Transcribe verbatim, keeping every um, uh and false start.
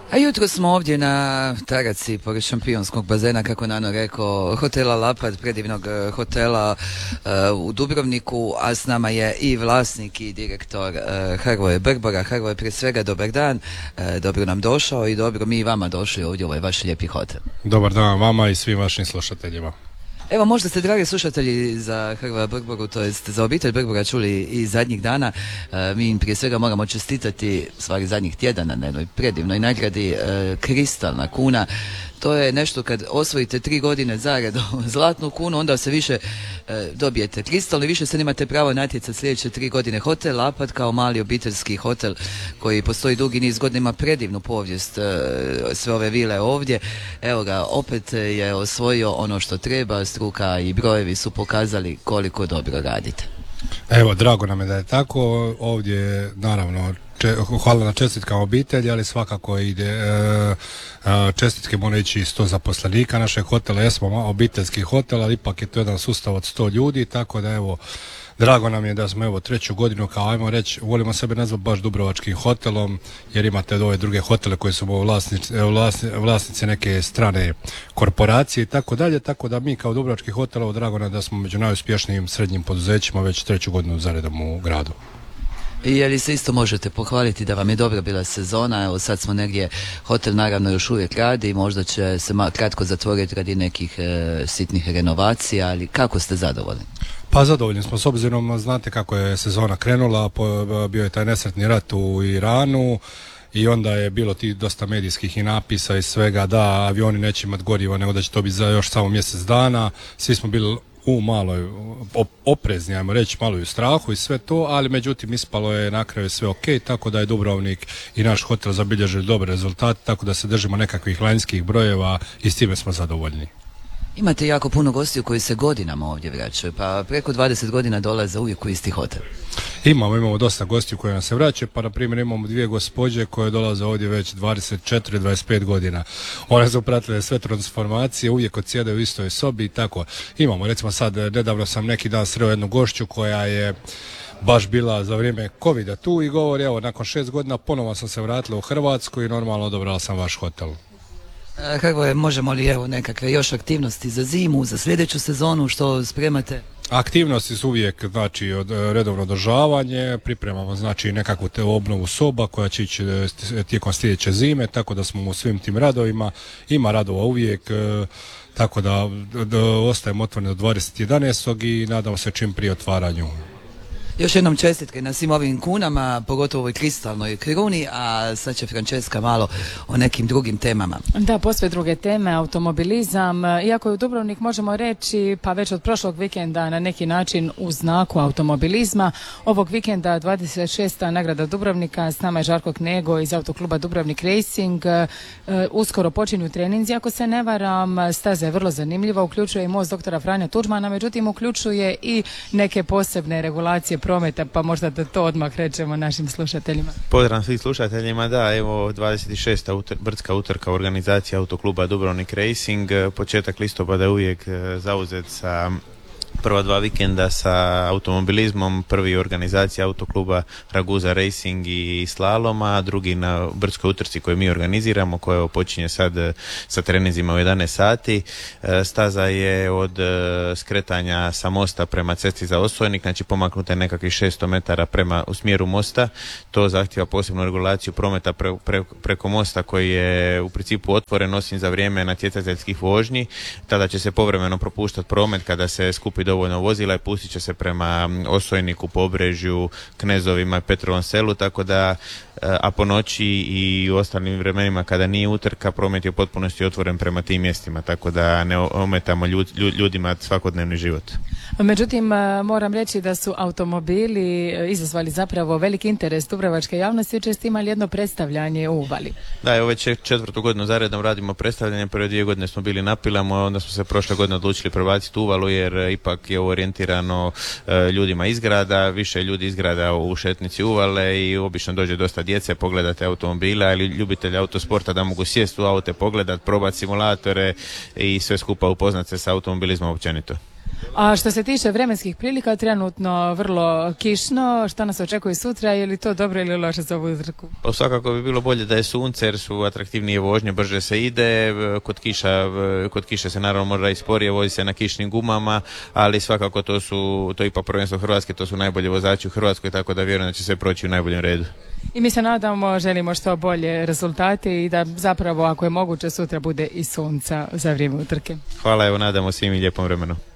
A jutro smo ovdje na taraci pored šampionskog bazena, kako Nano rekao, hotela Lapad, predivnog hotela uh, u Dubrovniku, a s nama je i vlasnik i direktor uh, Hrvoje Brbora. Hrvoje, prije svega dobar dan, uh, dobro nam došao i dobro mi i vama došli ovdje u ovaj vaš lijepi hotel. Dobar dan vama i svim vašim slušateljima. Evo, možda ste, dragi slušatelji, za Hrvoja Brboru, to jest za obitelj Brbora čuli i zadnjih dana. E, mi im prije svega moramo čestitati, stvari zadnjih tjedana, na jednoj predivnoj nagradi e, Kristalna kuna. To je nešto kad osvojite tri godine zaredom zlatnu kunu, onda se više e, dobijete kristalno i više se nemate pravo natjecati sljedeće tri godine. Hotel Lapad kao mali obiteljski hotel koji postoji dugi niz godina, ima predivnu povijest, e, sve ove vile ovdje. Evo ga, opet je osvojio ono što treba, struka i brojevi su pokazali koliko dobro radite. Evo, drago nam je da je tako. Ovdje naravno če, hvala na čestitkama obitelji, ali svakako ide e, e, čestitke moraju ići sto zaposlenika našeg hotela. Jesmo obiteljski hotel, ali ipak je to jedan sustav od sto ljudi, tako da evo, drago nam je da smo evo treću godinu, kao ajmo reći, volimo sebe nazvati baš dubrovačkim hotelom, jer imate ove druge hotele koji su vlasnici, vlasnici, vlasnici neke strane korporacije i tako dalje, tako da mi kao dubrovački hotel, evo, drago nam je da smo među najuspješnijim srednjim poduzećima već treću godinu zaredom u gradu. I je li se isto možete pohvaliti da vam je dobra bila sezona? Evo sad smo negdje, hotel naravno još uvijek radi, možda će se ma, kratko zatvoriti radi nekih e, sitnih renovacija, ali kako ste zadovoljni? Pa zadovoljni smo, s obzirom, znate kako je sezona krenula, po, bio je taj nesretni rat u Iranu i onda je bilo ti dosta medijskih i napisa i svega da avioni neće imati goriva, nego da će to biti za još samo mjesec dana. Svi smo bili u maloj oprezni, ajmo reći, malo i u strahu i sve to, ali međutim ispalo je na kraju sve ok, tako da je Dubrovnik i naš hotel zabilježili dobre rezultate, tako da se držimo nekakvih lanjskih brojeva i s time smo zadovoljni. Imate jako puno gostiju koji se godinama ovdje vraćaju, pa preko dvadeset godina dolaze uvijek u isti hotel. Imamo, imamo dosta gostiju koji nam se vraćaju, pa na primjer imamo dvije gospođe koje dolaze ovdje već dvadeset četiri do dvadeset pet godina. One su pratile sve transformacije, uvijek odsjedaju u istoj sobi i tako. Imamo, recimo sad, nedavno sam neki dan sreo jednu gošću koja je baš bila za vrijeme covida tu i govori, evo, nakon šest godina ponovo sam se vratila u Hrvatsku i normalno odabrala sam vaš hotel. Kako je, možemo li evo nekakve još aktivnosti za zimu, za sljedeću sezonu, što spremate? Aktivnosti su uvijek, znači, od, redovno održavanje, pripremamo, znači, nekakvu te obnovu soba koja će ići tijekom sljedeće zime, tako da smo u svim tim radovima, ima radova uvijek, tako da, da ostajemo otvoreni do dvadeset jedanaestog i nadamo se čim prije otvaranju. Još jednom čestitke na svim ovim kunama, pogotovo ovoj kristalnoj kruni, a sad će Francesca malo o nekim drugim temama. Da, posve druge teme, automobilizam, iako je u Dubrovnik možemo reći, pa već od prošlog vikenda na neki način u znaku automobilizma, ovog vikenda dvadeset šesta nagrada Dubrovnika, s nama je Žarko Knego iz autokluba Dubrovnik Racing, uskoro počinju treninzi, ako se ne varam, staza je vrlo zanimljiva, uključuje i most doktora Franja Tuđmana, međutim uključuje i neke posebne regulacije prometa, pa možda da to odmah rečemo našim slušateljima. Pozdrav svih slušateljima, da, evo dvadeset šesta utor, brdska utrka organizacija autokluba Dubrovnik Racing, početak listopada je uvijek zauzet sa prva dva vikenda sa automobilizmom, prvi organizacija autokluba Raguza Racing i slaloma, drugi na brdskoj utrci koju mi organiziramo, koja počinje sad sa treninzima u jedanaest sati. Staza je od skretanja sa mosta prema cesti za Osojnik, znači pomaknuta je nekakvih šesto metara prema u smjeru mosta. To zahtjeva posebnu regulaciju prometa pre, pre, preko mosta koji je u principu otvoren osim za vrijeme natjecateljskih vožnji. Tada će se povremeno propuštati promet kada se skupi dovoljno vozila i pustit će se prema Osojniku, Pobrežju, Knezovima i Petrovom selu, tako da, a po noći i u ostalim vremenima kada nije utrka, promet je u potpunosti otvoren prema tim mjestima, tako da ne ometamo ljud, ljudima svakodnevni život. Međutim, moram reći da su automobili izazvali zapravo veliki interes dubrovačke javnosti, često imali jedno predstavljanje u Uvali. Da, evo već četvrtu godinu zaredom radimo predstavljanje, prve dvije godine smo bili na Pilama, onda smo se prošle godine odlučili prebaciti u Uvalu jer ipak je orijentirano e, ljudima iz grada, više ljudi iz grada u šetnici Uvale i obično dođe dosta djece pogledati automobila ili ljubitelja autosporta da mogu sjesti u aute, pogledati, probati simulatore i sve skupa upoznati se sa automobilizmom općenito. A što se tiče vremenskih prilika, trenutno vrlo kišno, šta nas očekuje sutra, je li to dobro ili loše za ovu utrku? Pa svakako bi bilo bolje da je sunce jer su atraktivnije vožnje, brže se ide, kod kiša, kod kiše se naravno mora i sporije, vozi se na kišnim gumama, ali svakako to su, to je ipak prvenstvo Hrvatske, to su najbolji vozači u Hrvatskoj, tako da vjerujem da će sve proći u najboljem redu. I mi se nadamo, želimo što bolje rezultate i da zapravo ako je moguće sutra bude i sunca za vrijeme utrke. Hvala, evo nadamo svim i lijepom vremenu.